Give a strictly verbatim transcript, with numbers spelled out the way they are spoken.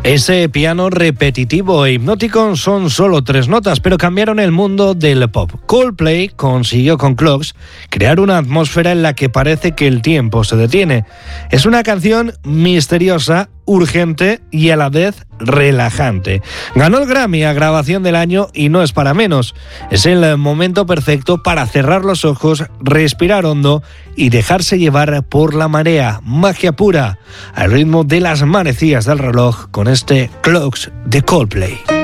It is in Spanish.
Ese piano repetitivo e hipnótico son solo tres notas, pero cambiaron el mundo del pop. Coldplay consiguió con Clocks crear una atmósfera en la que parece que el tiempo se detiene. Es una canción misteriosa, urgente y a la vez relajante. Ganó el Grammy a Grabación del Año y no es para menos. Es el momento perfecto para cerrar los ojos, respirar hondo y dejarse llevar por la marea. Magia pura, al ritmo de las manecillas del reloj con este Clocks de Coldplay.